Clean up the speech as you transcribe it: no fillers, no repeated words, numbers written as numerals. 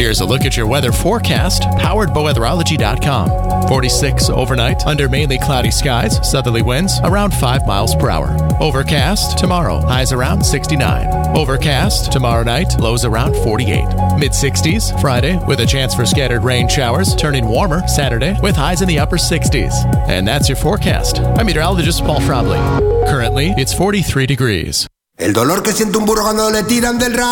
Here's a look at your weather forecast, powered by weatherology.com. 46 overnight, under mainly cloudy skies, southerly winds around 5 miles per hour. Overcast tomorrow, highs around 69. Overcast tomorrow night, lows around 48. Mid-60s Friday, with a chance for scattered rain showers, turning warmer Saturday with highs in the upper 60s. And that's your forecast. I'm meteorologist Paul Frobley. Currently, it's 43 degrees. El dolor que siente un burro cuando le tiran del